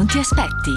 non ti aspetti.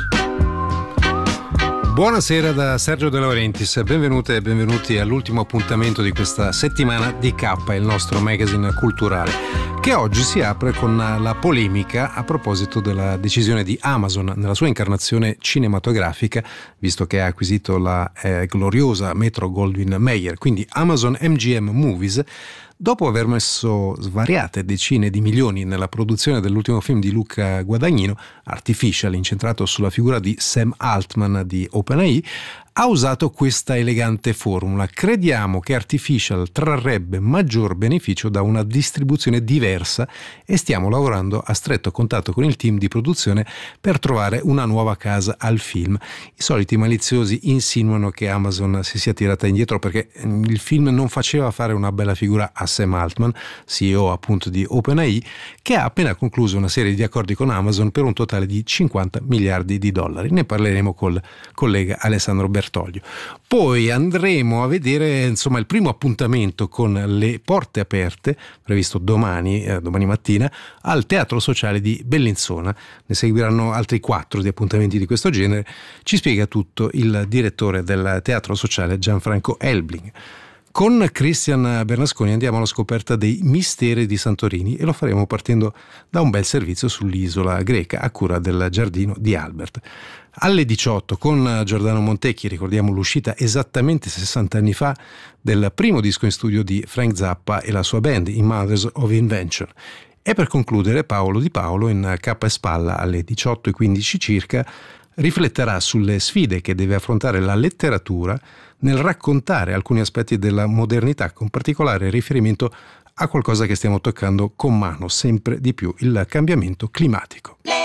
Buonasera da Sergio De Laurentiis, benvenute e benvenuti all'ultimo appuntamento di questa settimana di K, il nostro magazine culturale, che oggi si apre con la polemica a proposito della decisione di Amazon nella sua incarnazione cinematografica, visto che ha acquisito la gloriosa Metro-Goldwyn-Mayer, quindi Amazon MGM Movies. Dopo aver messo svariate decine di milioni nella produzione dell'ultimo film di Luca Guadagnino, Artificial, incentrato sulla figura di Sam Altman di OpenAI, ha usato questa elegante formula. Crediamo che Artificial trarrebbe maggior beneficio da una distribuzione diversa e stiamo lavorando a stretto contatto con il team di produzione per trovare una nuova casa al film. I soliti maliziosi insinuano che Amazon si sia tirata indietro perché il film non faceva fare una bella figura a Sam Altman, CEO appunto di OpenAI, che ha appena concluso una serie di accordi con Amazon per un totale di 50 miliardi di dollari. Ne parleremo col collega Alessandro Bertoglio. Poi andremo a vedere il primo appuntamento con le porte aperte, previsto domani mattina, al Teatro Sociale di Bellinzona. Ne seguiranno altri 4 di appuntamenti di questo genere. Ci spiega tutto il direttore del Teatro Sociale, Gianfranco Elbling. Con Christian Bernasconi andiamo alla scoperta dei misteri di Santorini e lo faremo partendo da un bel servizio sull'isola greca a cura del Giardino di Albert. Alle 18 con Giordano Montecchi ricordiamo l'uscita esattamente 60 anni fa del primo disco in studio di Frank Zappa e la sua band, i Mothers of Invention. E per concludere Paolo Di Paolo in Cappa e Spalla alle 18:15 circa rifletterà sulle sfide che deve affrontare la letteratura nel raccontare alcuni aspetti della modernità, con particolare riferimento a qualcosa che stiamo toccando con mano sempre di più, il cambiamento climatico.